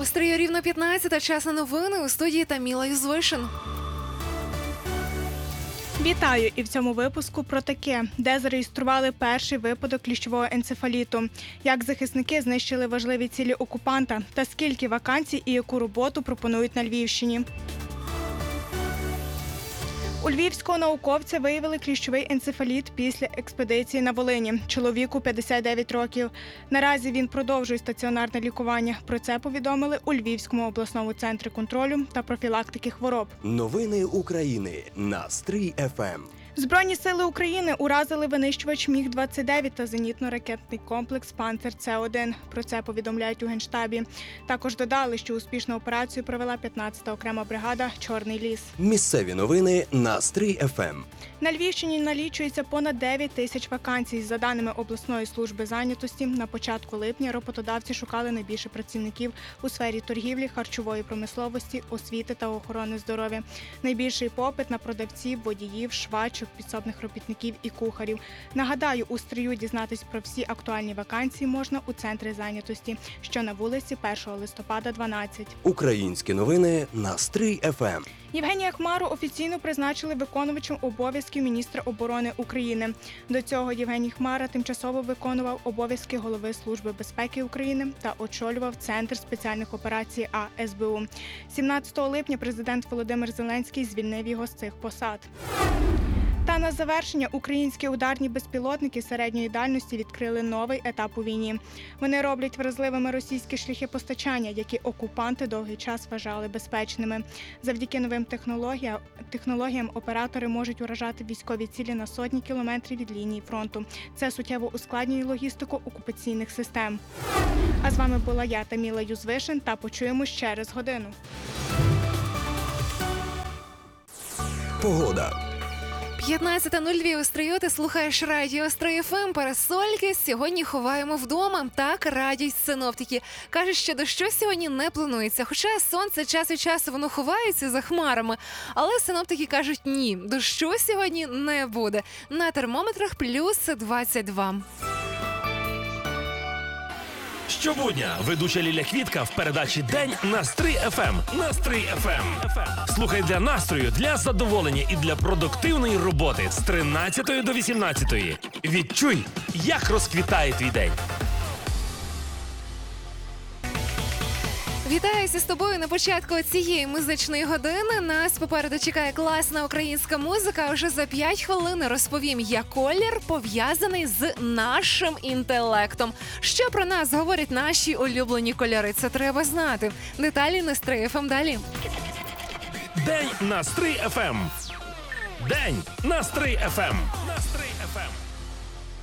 Стрію рівно 15, час на новини у студії Таміла Юзвишин. Вітаю! І в цьому випуску про таке, де зареєстрували перший випадок кліщового енцефаліту, як захисники знищили важливі цілі окупанта та скільки вакансій і яку роботу пропонують на Львівщині. У львівського науковця виявили кліщовий енцефаліт після експедиції на Волині. Чоловіку 59 років. Наразі він продовжує стаціонарне лікування. Про це повідомили у Львівському обласному центрі контролю та профілактики хвороб. Новини України на Стрий ФМ. Збройні сили України уразили винищувач Міг-29 та зенітно-ракетний комплекс «Панцер-С-1». Про це повідомляють у Генштабі. Також додали, що успішну операцію провела 15-та окрема бригада «Чорний ліс». Місцеві новини на Стрий ФМ. На Львівщині налічується понад 9 тисяч вакансій. За даними обласної служби зайнятості, на початку липня роботодавці шукали найбільше працівників у сфері торгівлі, харчової промисловості, освіти та охорони здоров'я. Найбільший попит на продавців, водіїв, швачок, підсобних робітників і кухарів. Нагадаю, у Стрию дізнатись про всі актуальні вакансії можна у центрі зайнятості, що на вулиці 1 листопада, 12. Українські новини на Стрий ФМ. Євгенія Хмару офіційно призначили виконувачем обов'язків міністра оборони України. До цього Євгеній Хмара тимчасово виконував обов'язки голови Служби безпеки України та очолював Центр спеціальних операцій СБУ. 17 липня президент Володимир Зеленський звільнив його з цих посад. Та на завершення українські ударні безпілотники середньої дальності відкрили новий етап у війні. Вони роблять вразливими російські шляхи постачання, які окупанти довгий час вважали безпечними. Завдяки новим технологіям оператори можуть уражати військові цілі на сотні кілометрів від лінії фронту. Це суттєво ускладнює логістику окупаційних систем. А з вами була я, Таміла Юзвишин, та почуємось через годину. Погода. 15:02 у Стрию, ти слухаєш радіо Стрий ФМ. Парасольки сьогодні ховаємо вдома. Так радять синоптики. Кажуть, що дощу сьогодні не планується. Хоча сонце час від часу воно ховається за хмарами. Але синоптики кажуть, ні, дощу сьогодні не буде. На термометрах плюс 22. Щобудня ведуча Ліля Квітка в передачі «День» на Стрий ФМ. На Стрий ФМ. Слухай для настрою, для задоволення і для продуктивної роботи з 13 до 18. Відчуй, як розквітає твій день. Вітаюся з тобою на початку цієї музичної години. Нас попереду чекає класна українська музика. Вже за 5 хвилин розповім, як колір пов'язаний з нашим інтелектом. Що про нас говорять наші улюблені кольори? Це треба знати. Деталі на Стрий ФМ далі. День на Стрий ФМ. День на Стрий ФМ. На Стрий ФМ.